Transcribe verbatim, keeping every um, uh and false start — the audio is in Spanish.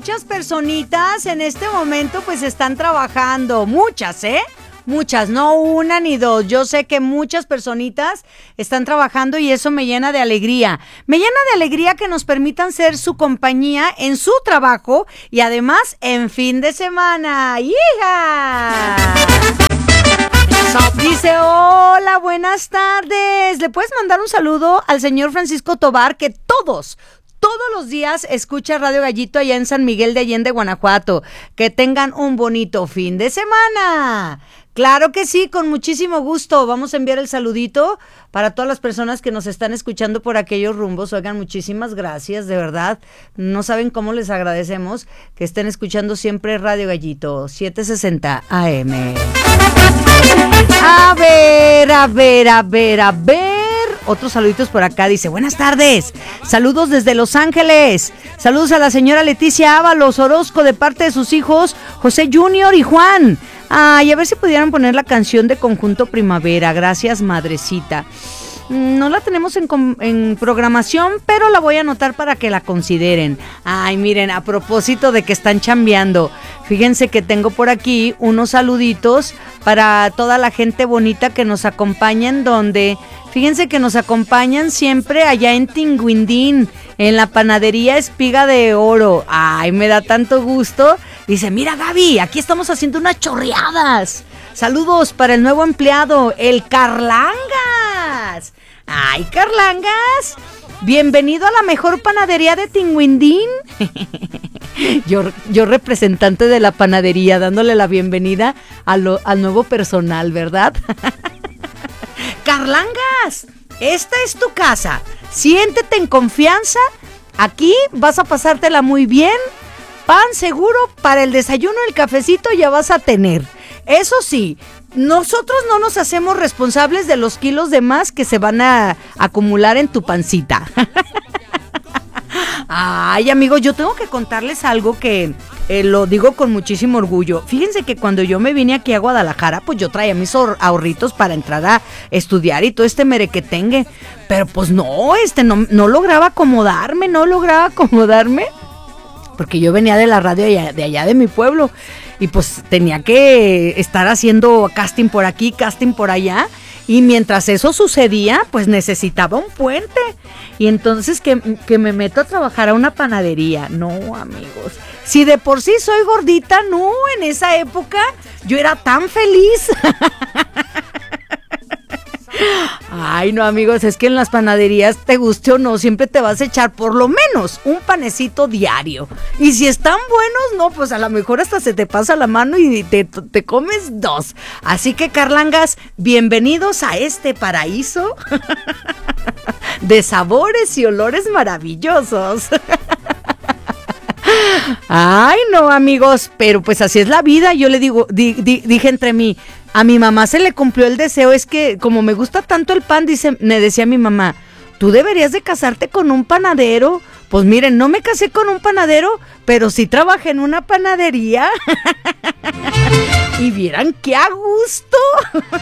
muchas personitas en este momento pues están trabajando, muchas, ¿eh? Muchas, no una ni dos. Yo sé que muchas personitas están trabajando y eso me llena de alegría. Me llena de alegría que nos permitan ser su compañía en su trabajo y además en fin de semana. ¡Hija! Dice, hola, buenas tardes. ¿Le puedes mandar un saludo al señor Francisco Tobar que todos... Todos los días escucha Radio Gallito allá en San Miguel de Allende, Guanajuato. Que tengan un bonito fin de semana. Claro que sí, con muchísimo gusto. Vamos a enviar el saludito para todas las personas que nos están escuchando por aquellos rumbos. Oigan, muchísimas gracias, de verdad. No saben cómo les agradecemos que estén escuchando siempre Radio Gallito, setecientos sesenta A M. A ver, a ver, a ver, a ver. Otros saluditos por acá, dice, buenas tardes, saludos desde Los Ángeles, saludos a la señora Leticia Ábalos Orozco de parte de sus hijos José Junior y Juan. Ay, a ver si pudieran poner la canción de Conjunto Primavera, gracias madrecita. No la tenemos en, en programación, pero la voy a anotar para que la consideren. Ay, miren, a propósito de que están chambeando, fíjense que tengo por aquí unos saluditos para toda la gente bonita que nos acompaña en donde... Fíjense que nos acompañan siempre allá en Tinguindín, en la panadería Espiga de Oro. Ay, me da tanto gusto. Dice, mira Gaby, aquí estamos haciendo unas chorreadas. Saludos para el nuevo empleado, el Carlangas. Ay, Carlangas, bienvenido a la mejor panadería de Tinguindín. Yo, yo representante de la panadería, dándole la bienvenida a lo, al nuevo personal, ¿verdad? Carlangas, esta es tu casa, siéntete en confianza, aquí vas a pasártela muy bien, pan seguro para el desayuno, el cafecito ya vas a tener. Eso sí, nosotros no nos hacemos responsables de los kilos de más que se van a acumular en tu pancita. Ay, amigos, yo tengo que contarles algo que eh, lo digo con muchísimo orgullo. Fíjense que cuando yo me vine aquí a Guadalajara, pues yo traía mis ahorritos para entrar a estudiar y todo este merequetengue. Pero pues no, este no, no lograba acomodarme, no lograba acomodarme. Porque yo venía de la radio allá, de allá de mi pueblo. Y pues tenía que estar haciendo casting por aquí, casting por allá. Y mientras eso sucedía, pues necesitaba un puente. Y entonces que, que me meto a trabajar a una panadería. No, amigos. Si de por sí soy gordita, no, en esa época yo era tan feliz. Ay, no, amigos, es que en las panaderías, te guste o no, siempre te vas a echar por lo menos un panecito diario. Y si están buenos, no, pues a lo mejor hasta se te pasa la mano y te, te comes dos. Así que, Carlangas, bienvenidos a este paraíso de sabores y olores maravillosos. Ay, no, amigos, pero pues así es la vida. Yo le digo, di, di, dije entre mí, a mi mamá se le cumplió el deseo. Es que como me gusta tanto el pan, dice, me decía mi mamá, tú deberías de casarte con un panadero. Pues miren, no me casé con un panadero, pero sí trabajé en una panadería. Y vieran qué a gusto.